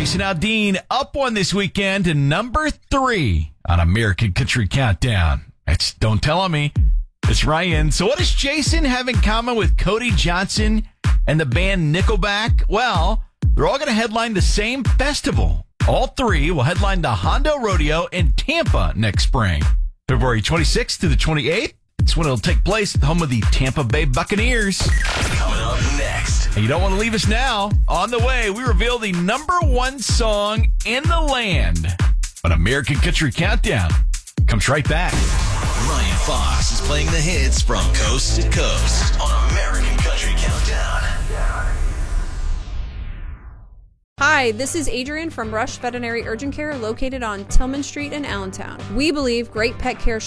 Jason Aldean up one this weekend to number 3 on American Country Countdown. It's Don't Tell Me. It's Ryan. So what does Jason have in common with Cody Johnson and the band Nickelback? Well, they're all going to headline the same festival. All three will headline the Hondo Rodeo in Tampa next spring. February 26th to the 28th. It's when it'll take place at the home of the Tampa Bay Buccaneers. Coming up next. And you don't want to leave us now. On the way, we reveal the number 1 song in the land on American Country Countdown. Comes right back. Ryan Fox is playing the hits from coast to coast on American Country Countdown. Hi, this is Adrian from Rush Veterinary Urgent Care located on Tillman Street in Allentown. We believe great pet care